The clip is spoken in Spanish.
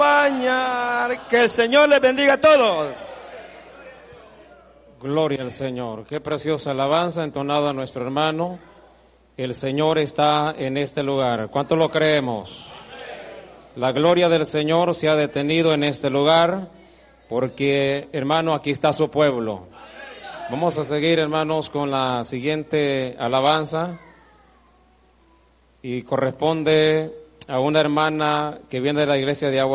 acompañar. Que el Señor les bendiga a todos. Gloria al Señor. Qué preciosa alabanza entonada a nuestro hermano. El Señor está en este lugar. ¿Cuánto lo creemos? La gloria del Señor se ha detenido en este lugar porque, hermano, aquí está su pueblo. Vamos a seguir, hermanos, con la siguiente alabanza y corresponde a una hermana que viene de la iglesia de Agua